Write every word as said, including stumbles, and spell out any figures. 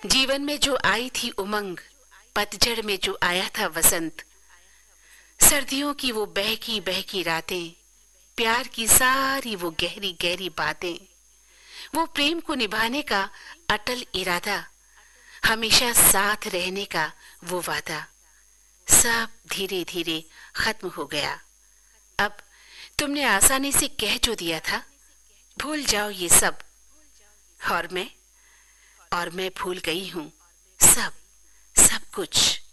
जीवन में जो आई थी उमंग, पतझड़ में जो आया था वसंत, सर्दियों की वो बहकी बहकी रातें, प्यार की सारी वो गहरी गहरी बातें, वो प्रेम को निभाने का अटल इरादा, हमेशा साथ रहने का वो वादा, सब धीरे धीरे खत्म हो गया। अब तुमने आसानी से कह जो दिया था, भूल जाओ ये सब, और मैं और मैं भूल गई हूँ सब सब कुछ।